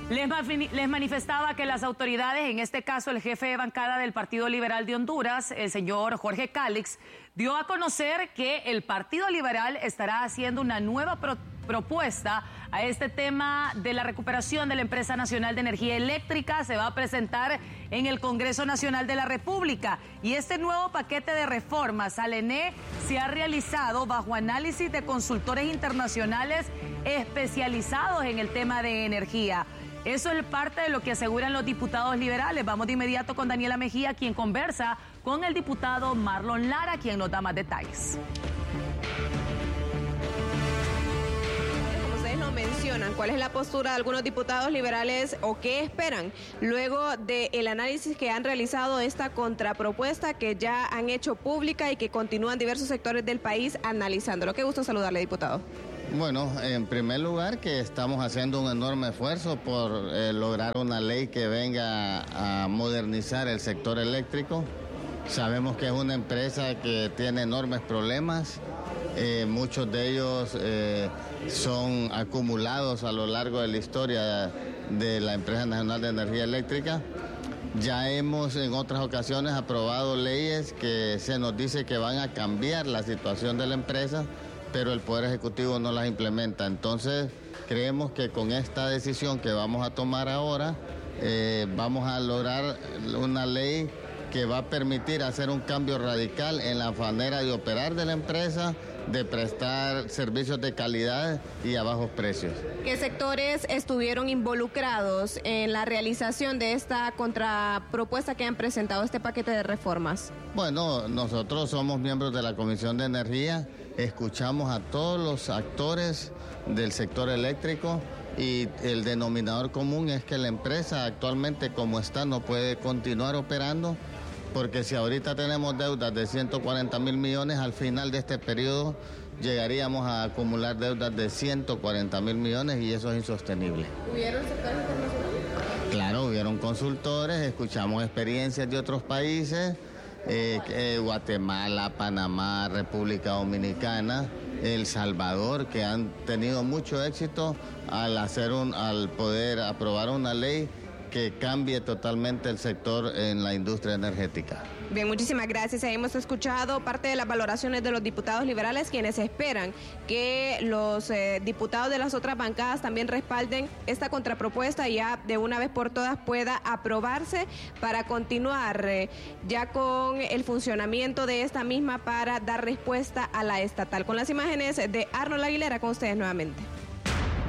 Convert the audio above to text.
Les manifestaba que las autoridades, en este caso el jefe de bancada del Partido Liberal de Honduras, el señor Jorge Calix, dio a conocer que el Partido Liberal estará haciendo una nueva propuesta a este tema de la recuperación de la Empresa Nacional de Energía Eléctrica. Se va a presentar en el Congreso Nacional de la República y este nuevo paquete de reformas al ENE se ha realizado bajo análisis de consultores internacionales especializados en el tema de energía. Eso es parte de lo que aseguran los diputados liberales. Vamos de inmediato con Daniela Mejía, quien conversa con el diputado Marlon Lara, quien nos da más detalles. Mencionan cuál es la postura de algunos diputados liberales o qué esperan luego del análisis que han realizado esta contrapropuesta que ya han hecho pública y que continúan diversos sectores del país analizándolo. Qué gusto saludarle, diputado. Bueno, en primer lugar que estamos haciendo un enorme esfuerzo por lograr una ley que venga a modernizar el sector eléctrico. Sabemos que es una empresa que tiene enormes problemas, muchos de ellos son acumulados a lo largo de la historia de la Empresa Nacional de Energía Eléctrica. Ya hemos en otras ocasiones aprobado leyes que se nos dice que van a cambiar la situación de la empresa, pero el Poder Ejecutivo no las implementa. Entonces, creemos que con esta decisión que vamos a tomar ahora, vamos a lograr una ley que va a permitir hacer un cambio radical en la manera de operar de la empresa, de prestar servicios de calidad y a bajos precios. ¿Qué sectores estuvieron involucrados en la realización de esta contrapropuesta que han presentado, este paquete de reformas? Bueno, nosotros somos miembros de la Comisión de Energía, escuchamos a todos los actores del sector eléctrico y el denominador común es que la empresa actualmente como está no puede continuar operando, porque si ahorita tenemos deudas de 140.000 millones, al final de este periodo llegaríamos a acumular deudas de 140.000 millones y eso es insostenible. ¿Hubieron sectores internacionales? Claro, hubieron consultores, escuchamos experiencias de otros países, Guatemala, Panamá, República Dominicana, El Salvador, que han tenido mucho éxito al poder aprobar una ley que cambie totalmente el sector en la industria energética. Bien, muchísimas gracias. Hemos escuchado parte de las valoraciones de los diputados liberales, quienes esperan que los diputados de las otras bancadas también respalden esta contrapropuesta y ya de una vez por todas pueda aprobarse para continuar ya con el funcionamiento de esta misma para dar respuesta a la estatal. Con las imágenes de Arnold Aguilera, con ustedes nuevamente.